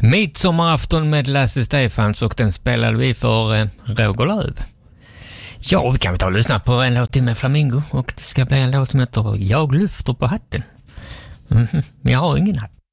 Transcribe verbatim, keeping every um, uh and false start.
Midsommarafton med Lasse Stefans, och den spelade vi för eh, Roger Löv. Ja, vi kan ta och lyssna på en låt till med Flamingo, och det ska bli en låt som heter Jag lyfter på hatten. Mm, men jag har ingen hatt.